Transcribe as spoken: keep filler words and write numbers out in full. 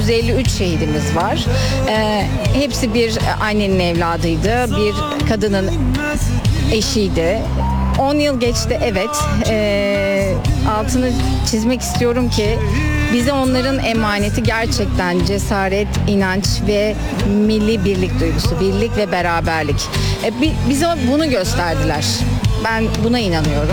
yüz elli üç şehidimiz var. Ee, hepsi bir annenin evladıydı, bir kadının eşiydi. on yıl geçti, evet. Ee, altını çizmek istiyorum ki bize onların emaneti gerçekten cesaret, inanç ve milli birlik duygusu, birlik ve beraberlik. Ee, bi- bize bunu gösterdiler. Ben buna inanıyorum.